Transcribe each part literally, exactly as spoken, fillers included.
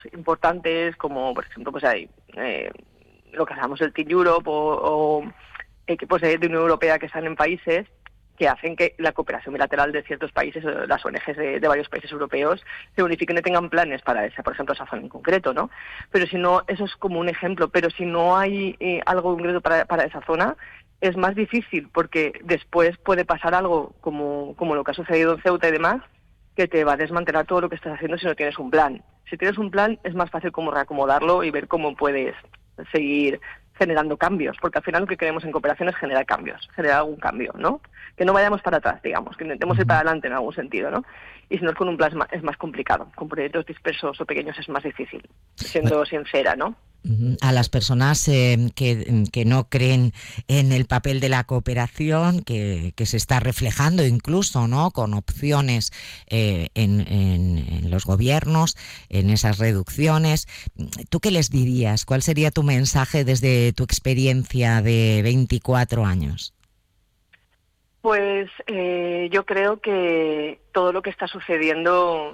importantes, como por ejemplo pues hay eh, lo que llamamos el Team Europe o, o equipos de, de Unión Europea que están en países que hacen que la cooperación bilateral de ciertos países, las O N Ges de, de varios países europeos, se unifiquen y tengan planes para esa, por ejemplo, esa zona en concreto, ¿no? Pero si no, eso es como un ejemplo, pero si no hay eh, algo concreto para, para esa zona, es más difícil, porque después puede pasar algo como, como lo que ha sucedido en Ceuta y demás, que te va a desmantelar todo lo que estás haciendo si no tienes un plan. Si tienes un plan, es más fácil como reacomodarlo y ver cómo puedes seguir generando cambios, porque al final lo que queremos en cooperación es generar cambios, generar algún cambio, ¿no? Que no vayamos para atrás, digamos, que intentemos ir para adelante en algún sentido, ¿no? Y si no es con un plan es más, es más complicado, con proyectos dispersos o pequeños es más difícil, siendo bueno, sincera, ¿no? A las personas eh, que, que no creen en el papel de la cooperación, que, que se está reflejando incluso, ¿no?, con opciones eh, en, en, en los gobiernos, en esas reducciones, ¿tú qué les dirías? ¿Cuál sería tu mensaje desde tu experiencia de veinticuatro años? Pues eh, yo creo que todo lo que está sucediendo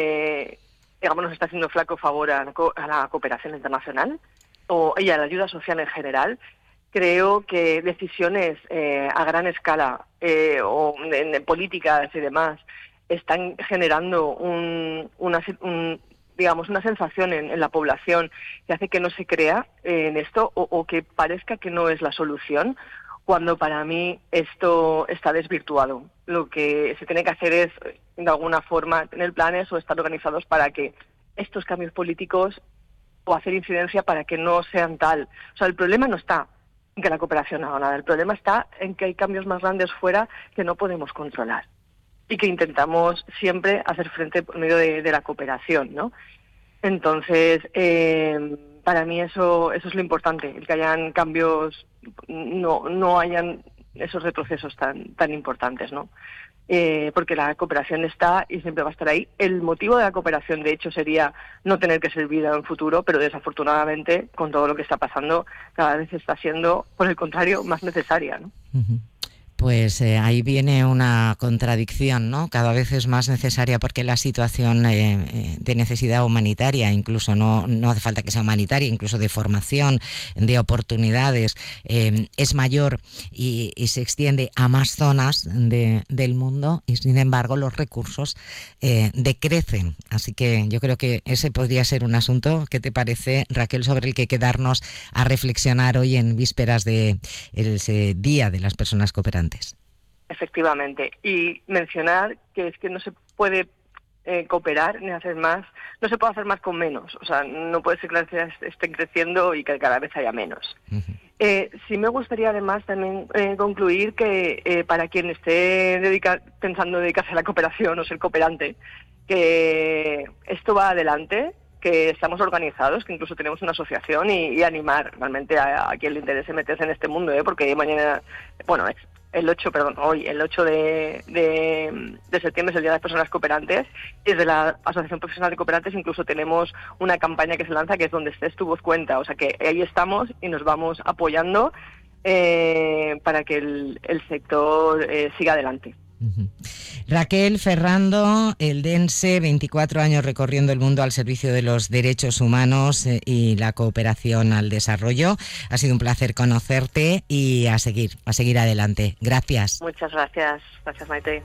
eh, digamos, nos está haciendo flaco favor a, a la cooperación internacional o, y a la ayuda social en general. Creo que decisiones eh, a gran escala eh, o en, en políticas y demás están generando un, una, un, digamos, una sensación en, en la población que hace que no se crea en esto o, o que parezca que no es la solución, cuando para mí esto está desvirtuado. Lo que se tiene que hacer es, de alguna forma, tener planes o estar organizados para que estos cambios políticos o hacer incidencia para que no sean tal. O sea, el problema no está en que la cooperación haga nada, el problema está en que hay cambios más grandes fuera que no podemos controlar y que intentamos siempre hacer frente por medio de, de la cooperación, ¿no? Entonces, eh, para mí eso eso es lo importante, el que hayan cambios, no no hayan esos retrocesos tan tan importantes, ¿no? Eh, porque la cooperación está y siempre va a estar ahí. El motivo de la cooperación, de hecho, sería no tener que servir en un futuro, pero desafortunadamente, con todo lo que está pasando, cada vez está siendo, por el contrario, más necesaria, ¿no? Uh-huh. Pues eh, ahí viene una contradicción, ¿no? Cada vez es más necesaria porque la situación eh, de necesidad humanitaria, incluso no, no hace falta que sea humanitaria, incluso de formación, de oportunidades, eh, es mayor y, y se extiende a más zonas de, del mundo y, sin embargo, los recursos eh, decrecen. Así que yo creo que ese podría ser un asunto, ¿qué te parece, Raquel?, sobre el que hay que quedarnos a reflexionar hoy en vísperas del de Día de las Personas Cooperantes. Efectivamente, y mencionar que es que no se puede eh, cooperar ni hacer más, no se puede hacer más con menos, o sea, no puede ser que las ciudades estén creciendo y que cada vez haya menos. Uh-huh. Eh, sí me gustaría además también eh, concluir que eh, para quien esté dedica- pensando en dedicarse a la cooperación o ser cooperante, que esto va adelante, que estamos organizados, que incluso tenemos una asociación y, y animar realmente a, a quien le interese meterse en este mundo, ¿eh? Porque mañana, bueno, es el ocho, perdón, hoy, el ocho de, de, de septiembre es el Día de las Personas Cooperantes, y desde la Asociación Profesional de Cooperantes incluso tenemos una campaña que se lanza que es Donde estés tu voz cuenta, o sea que ahí estamos y nos vamos apoyando eh, para que el, el sector eh, siga adelante. Uh-huh. Raquel Ferrando, eldense, veinticuatro años recorriendo el mundo al servicio de los derechos humanos y la cooperación al desarrollo. Ha sido un placer conocerte y a seguir, a seguir adelante. Gracias. Muchas gracias. Gracias, Maite.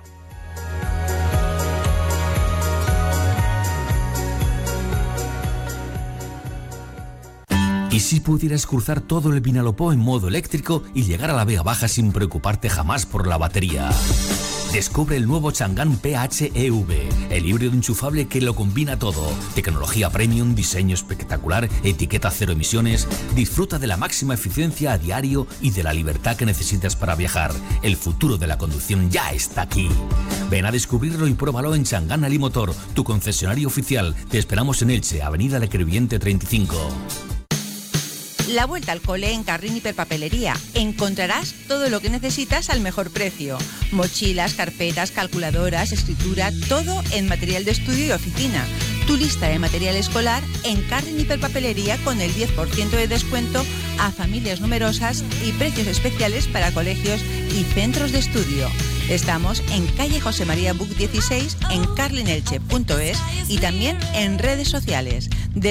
¿Y si pudieras cruzar todo el Vinalopó en modo eléctrico y llegar a la Vega Baja sin preocuparte jamás por la batería? Descubre el nuevo Chang'an P H E V, el híbrido enchufable que lo combina todo. Tecnología premium, diseño espectacular, etiqueta cero emisiones. Disfruta de la máxima eficiencia a diario y de la libertad que necesitas para viajar. El futuro de la conducción ya está aquí. Ven a descubrirlo y pruébalo en Chang'an Alimotor, tu concesionario oficial. Te esperamos en Elche, Avenida Le Crevillente treinta y cinco. La vuelta al cole en Carrin Hiperpapelería. Encontrarás todo lo que necesitas al mejor precio. Mochilas, carpetas, calculadoras, escritura, todo en material de estudio y oficina. Tu lista de material escolar en Carrin Hiperpapelería con el diez por ciento de descuento a familias numerosas y precios especiales para colegios y centros de estudio. Estamos en calle José María Buch dieciséis en carlinelche punto es y también en redes sociales. De